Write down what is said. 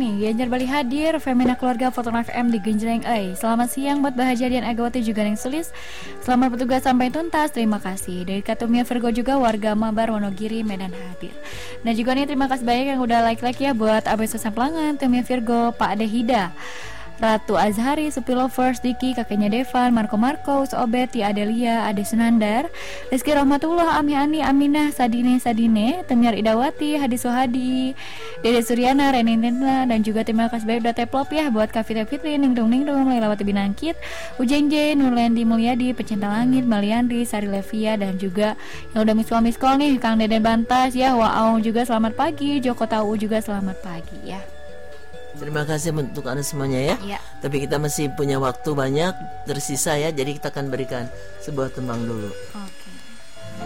nih, Ganjar Bali hadir, Femina keluarga Foton FM di Genjreng Ei. Selamat siang buat Bahagia dan Agawati juga yang sulis. Selamat bertugas sampai tuntas, terima kasih. Dari Katumia Virgo juga warga Mabar Wonogiri Medan hadir. Nah juga nih terima kasih banyak yang udah like ya buat Abes Samplangan, Tumia Virgo, Pak Adehida, Ratu Azhari, Supi Lovers, Diki, kakeknya Devan, Marco Marcos, Obet, Tia Adelia, Ade Sunandar, Rizky Rahmatullah, Ami Ani, Aminah, Sadine, Temiar Idawati, Hadi Sohadi, Dede Suryana, Reni Tendla, dan juga terima kasih banyak udah teplop ya buat Kavita Fitri, Ningdung, Lailawati Binangkit, Ujenje, Nurlendi Mulyadi, Pecinta Langit, Maliandri, Sari Levia, dan juga yang udah miss call nih, Kang Deden Bantas ya, Waau juga selamat pagi, Joko Tau juga selamat pagi ya. Terima kasih untuk Anda semuanya ya. Tapi kita masih punya waktu banyak tersisa ya. Jadi kita akan berikan sebuah tembang dulu. Oke.